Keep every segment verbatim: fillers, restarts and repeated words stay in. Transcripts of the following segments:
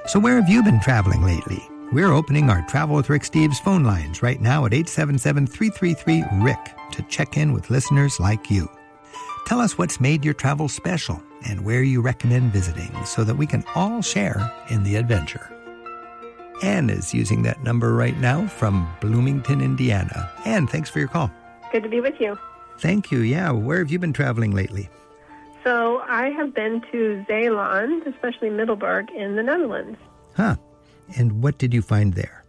So where have you been traveling lately? We're opening our Travel with Rick Steves phone lines right now at eight seven seven, three three three, R I C to check in with listeners like you. Tell us what's made your travel special and where you recommend visiting so that we can all share in the adventure. Anne is using that number right now from Bloomington, Indiana. Anne, thanks for your call. Good to be with you. Thank you. Yeah, where have you been traveling lately? So I have been to Zeeland, especially Middelburg in the Netherlands. Huh. And what did you find there?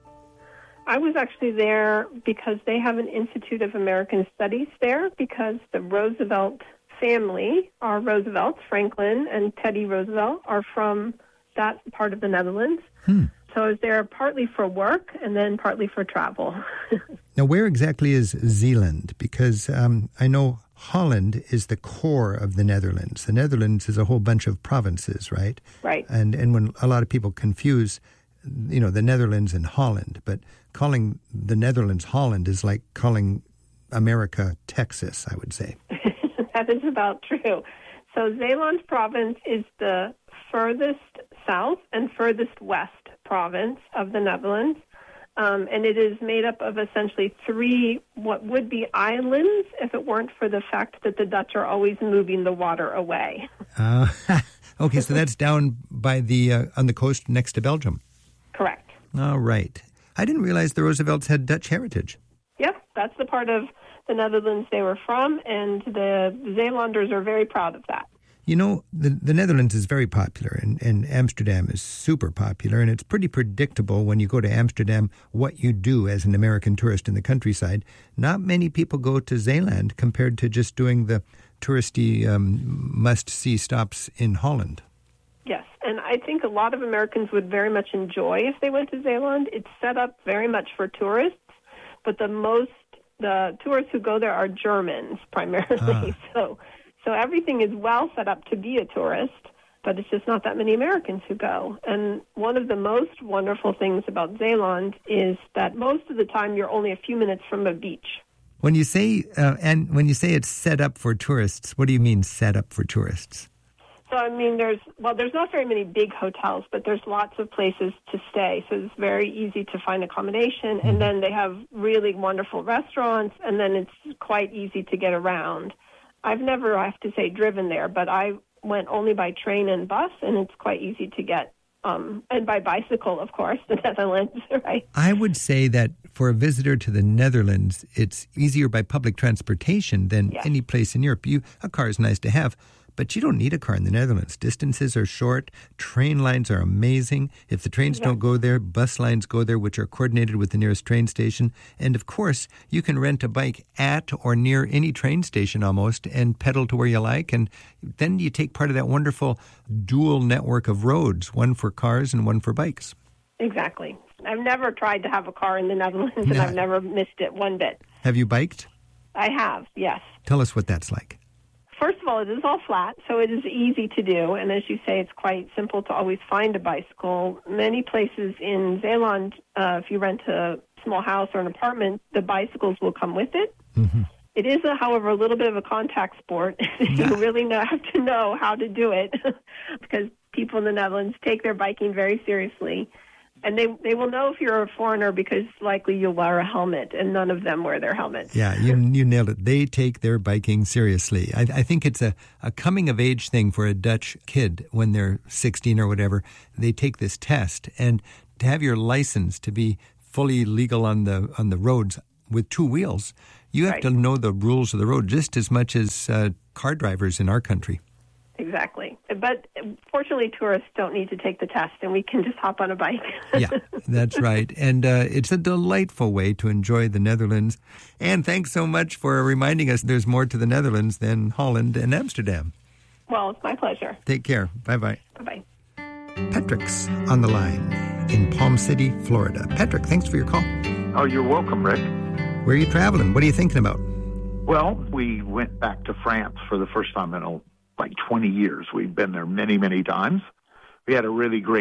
I was actually there because they have an Institute of American Studies there because the Roosevelt family, our Roosevelts, Franklin and Teddy Roosevelt, are from that part of the Netherlands. Hmm. So I was there partly for work and then partly for travel. Now, where exactly is Zeeland? Because um, I know Holland is the core of the Netherlands. The Netherlands is a whole bunch of provinces, right? Right. And and when a lot of people confuse, you know, the Netherlands and Holland, but calling the Netherlands Holland is like calling America Texas, I would say. That is about true. So Zeeland province is the furthest south and furthest west province of the Netherlands. Um, and it is made up of essentially three what would be islands if it weren't for the fact that the Dutch are always moving the water away. Uh, okay, so that's down by the uh, on the coast next to Belgium. Correct. All right. I didn't realize the Roosevelts had Dutch heritage. Yep, that's the part of the Netherlands they were from, and the Zeelanders are very proud of that. You know, the, the Netherlands is very popular, and, and Amsterdam is super popular, and it's pretty predictable when you go to Amsterdam what you do as an American tourist in the countryside. Not many people go to Zeeland compared to just doing the touristy um, must-see stops in Holland. Yes, and I think a lot of Americans would very much enjoy if they went to Zeeland. It's set up very much for tourists, but the most, the tourists who go there are Germans primarily, Ah. so... So everything is well set up to be a tourist, but it's just not that many Americans who go. And one of the most wonderful things about Zeeland is that most of the time you're only a few minutes from a beach. When you say uh, and when you say it's set up for tourists, what do you mean set up for tourists? So, I mean, there's, well, there's not very many big hotels, but there's lots of places to stay. So it's very easy to find accommodation. And then they have really wonderful restaurants, and then it's quite easy to get around. I've never, I have to say, driven there, but I went only by train and bus, and it's quite easy to get, um, and by bicycle, of course, the Netherlands, right? I would say that for a visitor to the Netherlands, it's easier by public transportation than Yes. any place in Europe. You, a car is nice to have, but you don't need a car in the Netherlands. Distances are short. Train lines are amazing. If the trains Yeah. don't go there, bus lines go there, which are coordinated with the nearest train station. And, of course, you can rent a bike at or near any train station almost and pedal to where you like. And then you take part of that wonderful dual network of roads, one for cars and one for bikes. Exactly. I've never tried to have a car in the Netherlands, and No. I've never missed it one bit. Have you biked? I have, yes. Tell us what that's like. First of all, it is all flat, so it is easy to do. And as you say, it's quite simple to always find a bicycle. Many places in Zeeland, uh, if you rent a small house or an apartment, the bicycles will come with it. Mm-hmm. It is, a, however, a little bit of a contact sport. You really know, have to know how to do it because people in the Netherlands take their biking very seriously. And they they will know if you're a foreigner because likely you'll wear a helmet, and none of them wear their helmets. Yeah, you you nailed it. They take their biking seriously. I, I think it's a, a coming-of-age thing for a Dutch kid when they're sixteen or whatever. They take this test, and to have your license to be fully legal on the on the roads with two wheels, you have Right. to know the rules of the road just as much as uh, car drivers in our country. Exactly. But fortunately, tourists don't need to take the test, and we can just hop on a bike. Yeah, that's right. And uh, it's a delightful way to enjoy the Netherlands. And thanks so much for reminding us there's more to the Netherlands than Holland and Amsterdam. Well, it's my pleasure. Take care. Bye-bye. Bye-bye. Patrick's on the line in Palm City, Florida. Patrick, thanks for your call. Oh, you're welcome, Rick. Where are you traveling? What are you thinking about? Well, we went back to France for the first time in oh, like twenty years. We've been there many, many times. We had a really great